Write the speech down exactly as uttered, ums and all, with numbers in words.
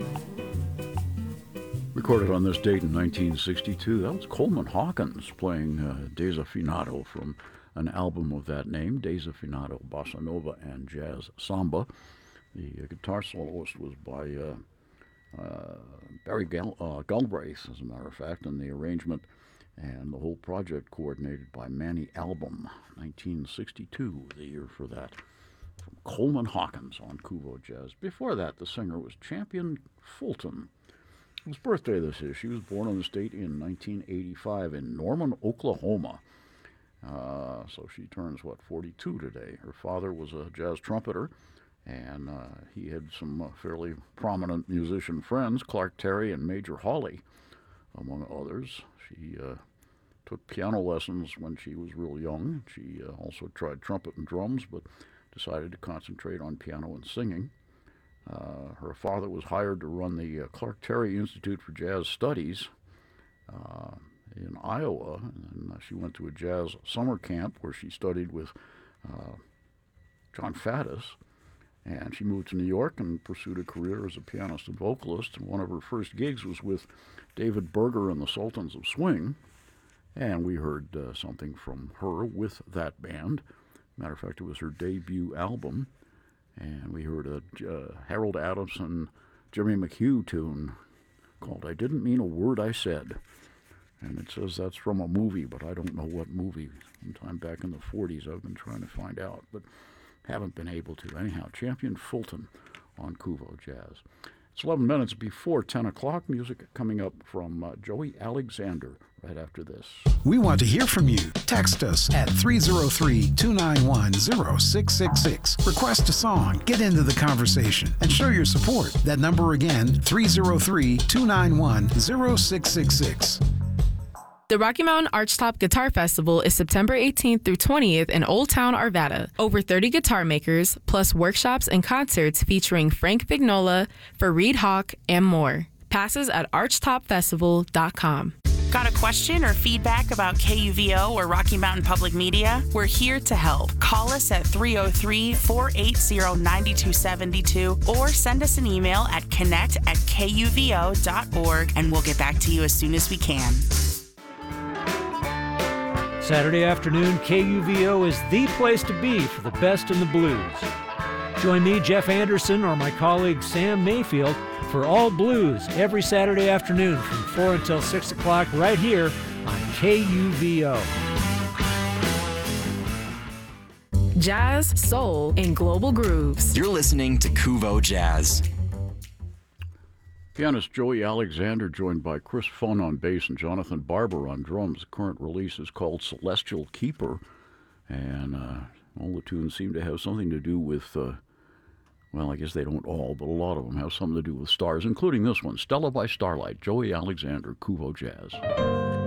Recorded on this date in nineteen sixty-two, that was Coleman Hawkins playing uh, Desafinato from an album of that name, Desafinato, Bossa Nova and Jazz Samba. The uh, guitar soloist was by uh, uh, Barry Gal- uh, Galbraith, as a matter of fact, and the arrangement and the whole project coordinated by Manny Album. nineteen sixty-two, the year for that. From Coleman Hawkins on Kuvo Jazz. Before that, the singer was Champion Fulton. Whose birthday this is. She was born on this date in nineteen eighty-five in Norman, Oklahoma. Uh, so she turns, what, forty-two today. Her father was a jazz trumpeter, and uh, he had some uh, fairly prominent musician friends, Clark Terry and Major Hawley, among others. She uh, took piano lessons when she was real young. She uh, also tried trumpet and drums, but decided to concentrate on piano and singing. Uh, her father was hired to run the uh, Clark Terry Institute for Jazz Studies uh, in Iowa, and uh, she went to a jazz summer camp where she studied with uh, John Faddis, and she moved to New York and pursued a career as a pianist and vocalist, and one of her first gigs was with David Berger and the Sultans of Swing, and we heard uh, something from her with that band. Matter of fact, it was her debut album. And we heard a uh, Harold Adamson, Jimmy McHugh tune called I Didn't Mean a Word I Said. And it says that's from a movie, but I don't know what movie. Sometime back in the forties, I've been trying to find out, but haven't been able to. Anyhow, Champion Fulton on Kuvo Jazz. It's eleven minutes before ten o'clock. Music coming up from uh, Joey Alexander right after this. We want to hear from you. Text us at three oh three, two nine one, oh six six six. Request a song, get into the conversation, and show your support. That number again, three oh three, two nine one, oh six six six. The Rocky Mountain Archtop Guitar Festival is September eighteenth through twentieth in Old Town, Arvada. Over thirty guitar makers, plus workshops and concerts featuring Frank Vignola, Fareed Hawk, and more. Passes at archtop festival dot com. Got a question or feedback about K U V O or Rocky Mountain Public Media? We're here to help. Call us at three oh three, four eight oh, nine two seven two or send us an email at connect at K U V O dot org, and we'll get back to you as soon as we can. Saturday afternoon, K U V O is the place to be for the best in the blues. Join me, Jeff Anderson, or my colleague Sam Mayfield for All Blues every Saturday afternoon from four until six o'clock right here on K U V O. Jazz, soul, and global grooves. You're listening to Kuvo Jazz. Pianist Joey Alexander, joined by Chris Fun on bass and Jonathan Barber on drums. The current release is called Celestial Keeper, and uh, all the tunes seem to have something to do with, uh, well, I guess they don't all, but a lot of them have something to do with stars, including this one, Stella by Starlight, Joey Alexander, Kuvo Jazz.